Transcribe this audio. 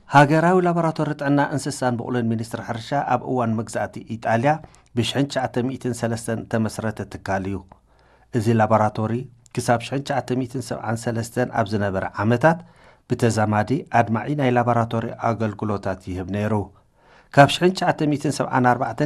ሃገራዊ ላቦራቶሪ ጥዕና እንስሳን በቁልን ሚኒስትር ሕርሻ ኣብ እዋን መግዛእቲ ኢጣልያ ብ1903 ተመስረተ ትካል እዩ። እዚ ላቦራቶሪ ክሳብ 1973 ኣብ ዝነበረ ዓመታት ብተዛማዲ ኣድማዒ ናይ ላቦራቶሪ ኣገልግሎታት ይህብ ነይሩ። ካብ 1974